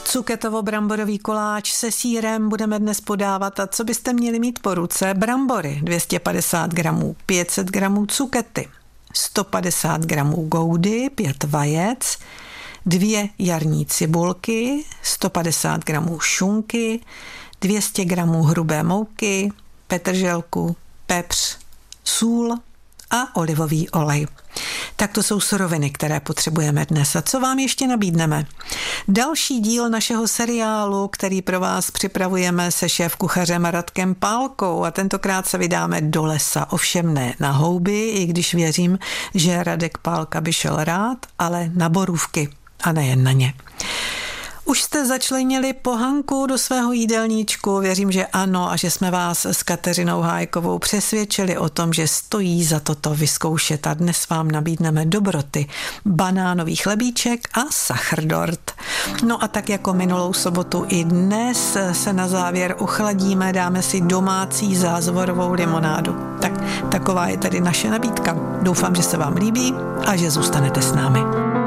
Cuketovo-bramborový koláč se sýrem budeme dnes podávat a co byste měli mít po ruce? Brambory 250 gramů, 500 gramů cukety, 150 gramů goudy, 5 vajec, 2 jarní cibulky, 150 gramů šunky, 200 gramů hrubé mouky, petrželku, pepř, sůl a olivový olej. Tak to jsou suroviny, které potřebujeme dnes. A co vám ještě nabídneme? Další díl našeho seriálu, který pro vás připravujeme se šéfkuchařem Radkem Pálkou, a tentokrát se vydáme do lesa, ovšem ne na houby, i když věřím, že Radek Pálka by šel rád, ale na borůvky a nejen na ně. Už jste začlenili pohanku do svého jídelníčku? Věřím, že ano, a že jsme vás s Kateřinou Hájkovou přesvědčili o tom, že stojí za toto vyzkoušet, a dnes vám nabídneme dobroty, banánový chlebíček a sachrdort. No a tak jako minulou sobotu i dnes se na závěr ochladíme, dáme si domácí zázvorovou limonádu. Tak taková je tedy naše nabídka. Doufám, že se vám líbí a že zůstanete s námi.